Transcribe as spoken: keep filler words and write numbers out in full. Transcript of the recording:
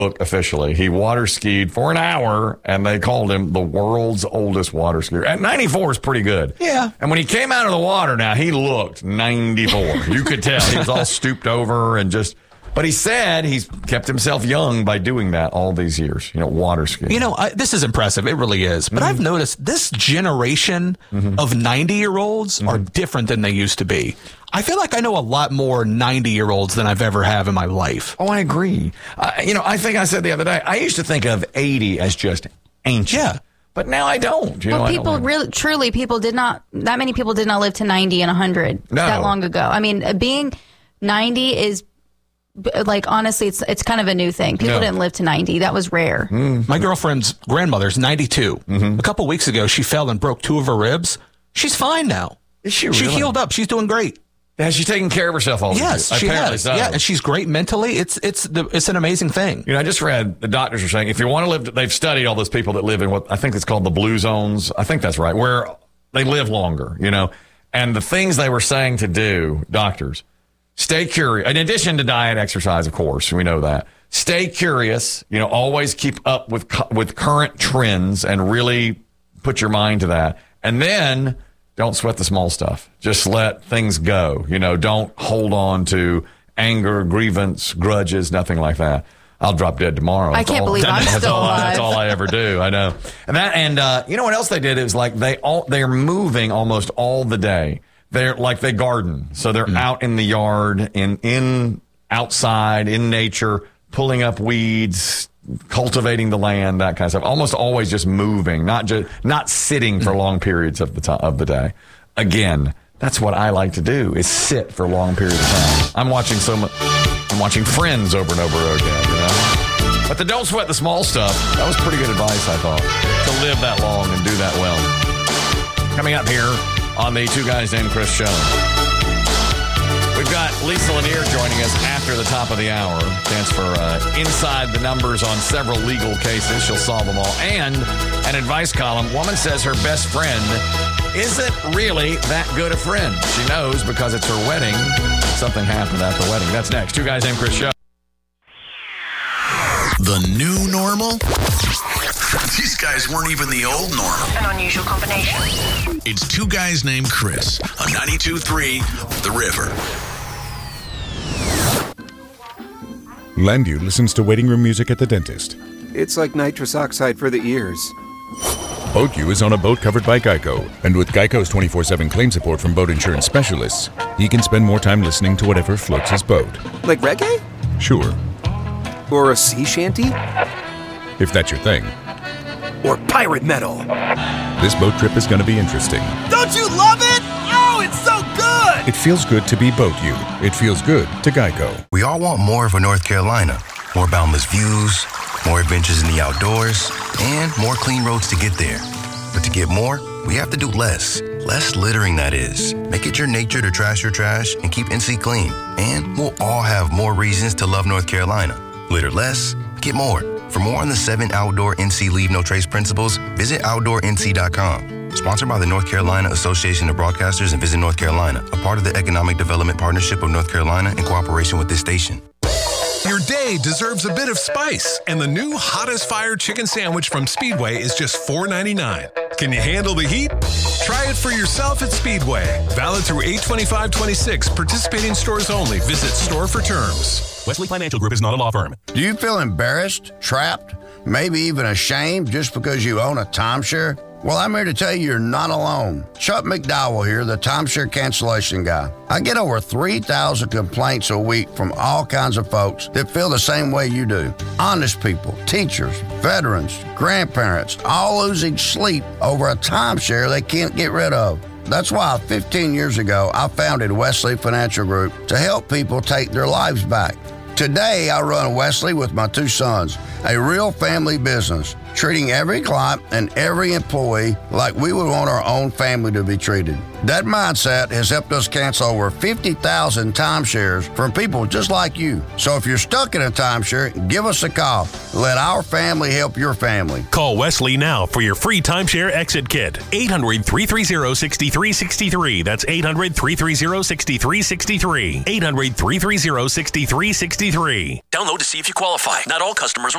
book officially. He water skied for an hour, and they called him the world's oldest water skier. At ninety-four is pretty good. Yeah. And when he came out of the water, now he looked ninety-four. You could tell he was all stooped over and just. But he said he's kept himself young by doing that all these years. You know, water skiing. You know, I, this is impressive. It really is. But mm-hmm. I've noticed this generation mm-hmm. of ninety-year-olds mm-hmm. are different than they used to be. I feel like I know a lot more ninety-year-olds than I've ever have in my life. Oh, I agree. Uh, you know, I think I said the other day, I used to think of eighty as just ancient. Yeah. But now I don't. You well, know, people I don't really, truly, people did not, that many people did not live to ninety and one hundred no. that long ago. I mean, being ninety is, like, honestly, it's it's kind of a new thing. People no. didn't live to ninety. That was rare. Mm. My girlfriend's grandmother's ninety-two. Mm-hmm. A couple weeks ago, she fell and broke two of her ribs. She's fine now. Is she really? She healed up. She's doing great. Has she taken care of herself all yes, these years? she Apparently has. So. Yeah, and she's great mentally. It's it's the, it's an amazing thing. You know, I just read the doctors are saying if you want to live, they've studied all those people that live in what I think it's called the blue zones. I think that's right, where they live longer. You know, and the things they were saying to do, doctors, stay curious. In addition to diet, exercise, of course, we know that. Stay curious. You know, always keep up with with current trends and really put your mind to that, and then. Don't sweat the small stuff. Just let things go. You know, don't hold on to anger, grievance, grudges, nothing like that. I'll drop dead tomorrow. I That's can't all, believe I'm that's still all, alive. That's all I ever do. I know. And that, and uh, you know what else they did? It was like they all they're moving almost all the day. They're like they garden, so they're mm. out in the yard, in in outside in nature, pulling up weeds, cultivating the land, that kind of stuff. Almost always just moving, not just not sitting for long periods of the time of the day. Again, that's what I like to do: is sit for long periods of time. I'm watching so much. I'm watching Friends over and over again. You know, but the don't sweat the small stuff. That was pretty good advice, I thought, to live that long and do that well. Coming up here on the Two Guys Named Chris show. We've got Lisa Lanier joining us after the top of the hour. Chance for uh, inside the numbers on several legal cases. She'll solve them all. And an advice column. Woman says her best friend isn't really that good a friend. She knows because it's her wedding. Something happened at the wedding. That's next. Two Guys Named Chris show. The new normal? These guys weren't even the old normal. An unusual combination. It's Two Guys Named Chris on ninety-two point three The River. Landu listens to waiting room music at the dentist. It's like nitrous oxide for the ears. BoatU is on a boat covered by Geico, and with Geico's twenty-four seven claim support from boat insurance specialists, he can spend more time listening to whatever floats his boat. Like reggae? Sure. Or a sea shanty? If that's your thing. Or pirate metal. This boat trip is going to be interesting. Don't you love it? Oh, it's so good! It feels good to be BoatU. It feels good to Geico. We all want more for North Carolina. More boundless views, more adventures in the outdoors, and more clean roads to get there. But to get more, we have to do less. Less littering, that is. Make it your nature to trash your trash and keep N C clean. And we'll all have more reasons to love North Carolina. Litter less, get more. For more on the seven outdoor N C Leave No Trace principles, visit outdoor N C dot com. Sponsored by the North Carolina Association of Broadcasters and Visit North Carolina, a part of the Economic Development Partnership of North Carolina in cooperation with this station. Your day deserves a bit of spice, and the new Hot as Fire chicken sandwich from Speedway is just four dollars and ninety-nine cents. Can you handle the heat? Try it for yourself at Speedway. Valid through eight twenty-five twenty-six. Participating stores only. Visit store for terms. Wesley Financial Group is not a law firm. Do you feel embarrassed, trapped, maybe even ashamed just because you own a timeshare? Well, I'm here to tell you you're not alone. Chuck McDowell here, the timeshare cancellation guy. I get over three thousand complaints a week from all kinds of folks that feel the same way you do. Honest people, teachers, veterans, grandparents, all losing sleep over a timeshare they can't get rid of. That's why fifteen years ago, I founded Wesley Financial Group to help people take their lives back. Today, I run Wesley with my two sons, a real family business. treating every client and every employee like we would want our own family to be treated. That mindset has helped us cancel over fifty thousand timeshares from people just like you. So if you're stuck in a timeshare, give us a call. Let our family help your family. Call Wesley now for your free timeshare exit kit. eight hundred, three three zero, six three six three. That's eight hundred, three three zero, six three six three. eight hundred, three three zero, six three six three. Download to see if you qualify. Not all customers will